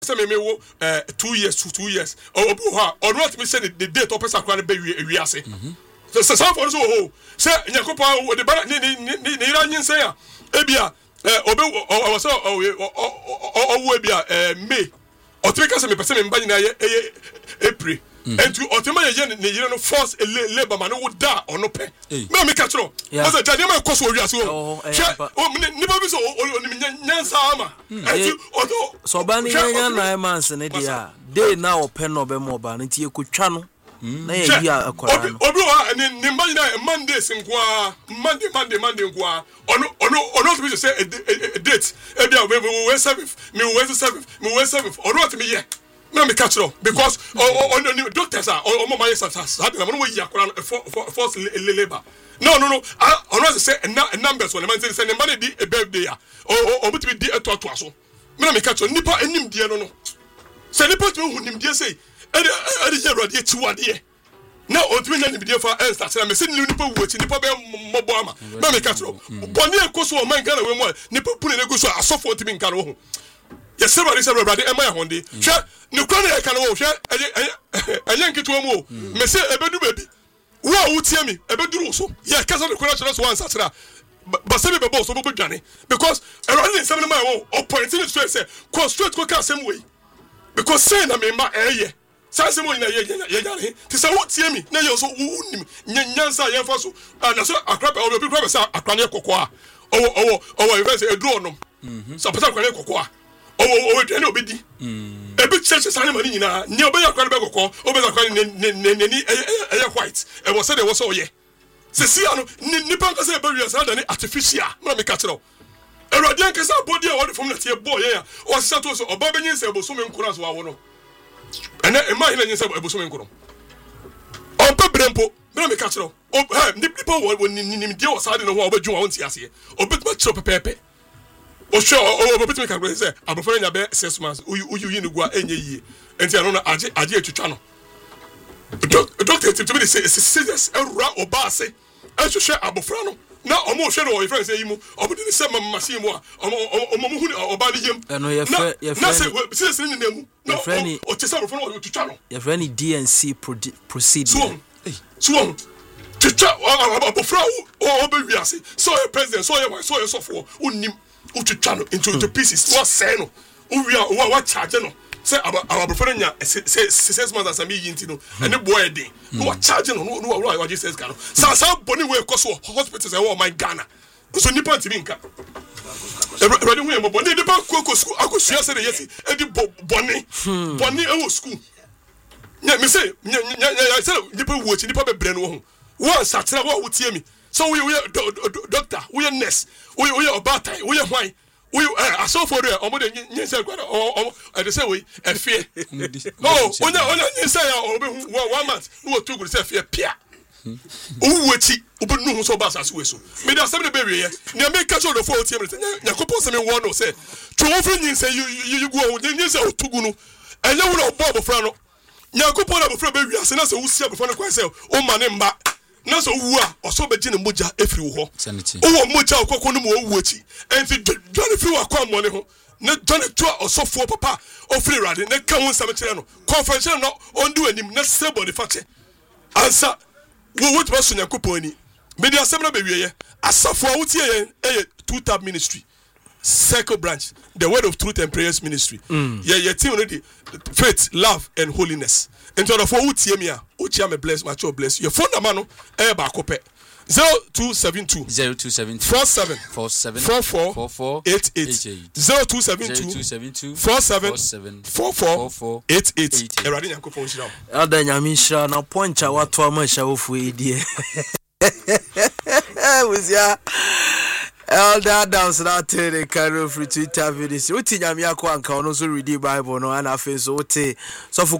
say me wo 2 years obi ho or not me say the date opesa kwa be wi ase so some for so ho say nyakopa the bara ni ira nyinse ya ebia obi o so o ebia May otimeka say me pese me mba nyina ye April and to otima ye no force labor man wo da ono pe me me ka tro o say jade ma koso wi ase o ni ba bi so nyansa ama so ba ni nya 9 months ne dia day na open no be mo ba nti ekotwa no na ye yi akwara no obi wa ni mba nyina Monday sinkwa Monday nkwa ono to be say a date e bia we 7th me we 7th ono to me ye na me catch up because on doctors are on my yes had na we yakora force labor no ono say numbers when man say the money di a birthday ya o bit di eto so me na me catch up nipa enim die no say nipa to hu nim die say e dey road e chiwade na o tumi na nim die fa e start na me say nipa wuchi nipa be mobo ama na me catch up boni ekoso o man Ghana we mo nipa puni na go so asofo timi nka no ho yes several brother am I honde hwe ne kwana e kan wo hwe anye nketo mu o me se ebedu baby wo a wutie mi ebeduru so ye kasa ne kwana chira so wan satira ba se be boss so bo dwane because around in 7 my wo opportunity to say go straight go ka same way because say na me ma eye say same way na ye yare ti say wutie mi na ye so wunim nyansa ye fa so na so akrapa o be krapa say akwane kokoa o even say edru onom so pata akwane kokoa o dwane obedi ebe church sane mani nyina ni obe yakwa be kokko obe yakwa ni white e wo say dey wo so ye se si ano ni panka say be wi say da ni artificial na me ka kire o erode anka say body e wo from na tie boy ya o se to so oba be nyin say ebo so me nkura so awo no ene e ma hina nyin say ebo so me nkura o pe brempo na me ka kire o ni people wo ni die wo sade no ho obadwu wo nti ase obetuma kire pepepe o sure o betimi kan go say abofo nya be 6 months uyu ni gua enye yie enti ano na age etwetwa no doctor to be say serious erura obase ehwehwe abofo no na omo hwe no friend say yimu omo di say mamasi mu a omo hu ni oba di yem no ye serious ni nemu no o tesa abofo no etwetwa no ye friend DNC proceed so twetwa abofo o be wiase so your president so your so for unim ututano into pieces what say no what charge no say our prefer nya say 6 months as me yinti no and the boy dey what charge no what just says can sa boni we cause hospitals e my Ghana so nipa ti nka everybody we mo boni nipa ko school akosua say yes e di boni e wo school nya me say nya say nipa wo chi nipa bebre no ho wo satira wo tie mi so we doctor we nurse we obatai we hwan we aso for there omo de nyinsa kwara o de say we efie no onya nyinsa ya obe 1 month no to go say efie pia uwuchi obenu hu so ba asase we so me da sem de be we ne me catch on the phone tie me nyakopo se me won no say to ofre nyinsa you go nyinsa otugu no enye wo obo fra no nyakopo na bofra be wi ase na se wusi abofra no kwa say o ma ne mba na so wu a oso be gine moja efiri wo wo moja okoko no mo wu achi enti dwane fi wa kwa mo ne ho ne dwane to osofo papa ofiri rade ne ka won sam kire no conference no ondu anim na se body fache ansa wo wo to so nyakopo ani me dia sem na be wieye asafo a wutie ye 2-tab ministry circle branch the word of truth and prayers ministry ye team no the faith love and holiness into the for wutie me a uchi am bless my child bless your phone number no e ba kope 0272 47 44 88 0272 47 44 88 erade nyankopon shira ada nyame shira na poncha wato ama sha ofu edie wuzia Elder Adams na tere karo free Twitter videos. Uti nyame akwa anka ono so read Bible no ana fe so uti so